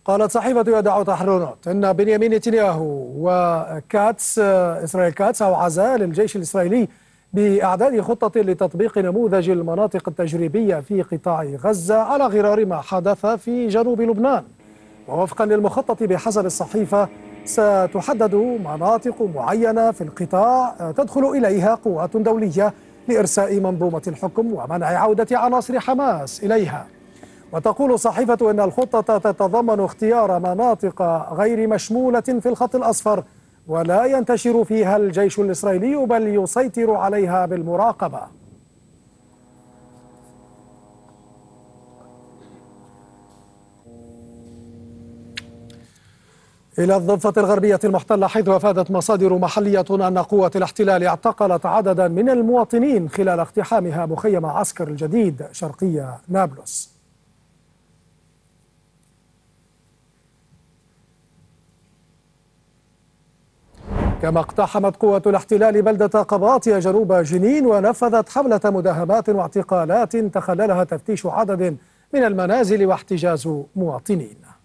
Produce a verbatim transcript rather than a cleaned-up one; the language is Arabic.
قالت صحيفة يدع تحريرات أن بنيامين نتنياهو وكاتس إسرائيل كاتس أوعز للجيش الإسرائيلي بإعداد خطة لتطبيق نموذج المناطق التجريبية في قطاع غزة على غرار ما حدث في جنوب لبنان. ووفقا للمخطط بحسب الصحيفة ستحدد مناطق معينة في القطاع تدخل إليها قوات دولية لإرساء منظومة الحكم ومنع عودة عناصر حماس إليها. وتقول الصحيفة أن الخطة تتضمن اختيار مناطق غير مشمولة في الخط الأصفر ولا ينتشر فيها الجيش الإسرائيلي بل يسيطر عليها بالمراقبة. إلى الضفة الغربية المحتلة، حيث أفادت مصادر محلية أن قوة الاحتلال اعتقلت عددا من المواطنين خلال اقتحامها مخيم عسكر الجديد شرقي نابلس. كما اقتحمت قوة الاحتلال بلدة قباطية جنوب جنين ونفذت حملة مداهمات واعتقالات تخللها تفتيش عدد من المنازل واحتجاز مواطنين.